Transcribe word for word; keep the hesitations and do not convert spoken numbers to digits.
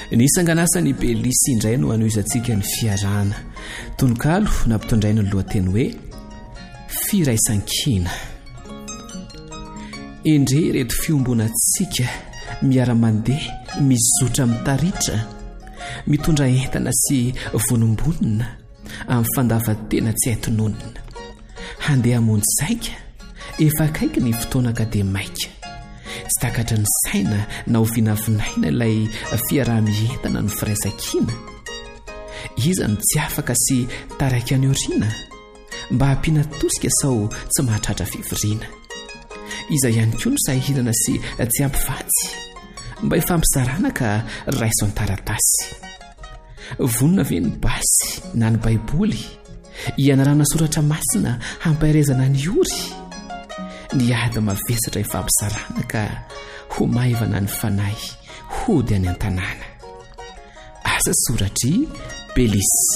Nisanganasany Belisy indray no anoizantsika ny fiarahana. Tononkalo nampitondrainy ny lohateny hoe firaisan-kina. Endre reto fiombonantsika miara-mandeha mizotra mitaritra, mitondra entana sy vonombonina amin'ny fandavan-tena tsy haitononina. Handeha hamonjy saika, efa akaiky ny fotoana akademaika. Tsy takatra ny saina na ho vinavinaina ilay fiarah-mientana no firaisan-kina. Iza no tsy afaka sy taraiky any oriana mba hampiana tosika sao tsy mahatratra fivoriana. Iza ihany koa no sahirana sy tsy ampifatsy mba hifampizarana ka raiso an-taratasy. Vonona ve ny basy na ny baiboly ianarana soratra masina hampairezana ny ory, ny ady mavesatra hifampizarana ka ho maivana ny fanahy hody any an-tanàna. Asa soratry Belisy.